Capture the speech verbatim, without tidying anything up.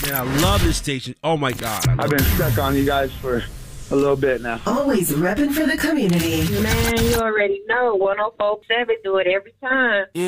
man. I love this station. Oh, my God. I I've been stuck on you guys for a little bit now. Always repping for the community. Man, you already know. one oh four point seven do it every time.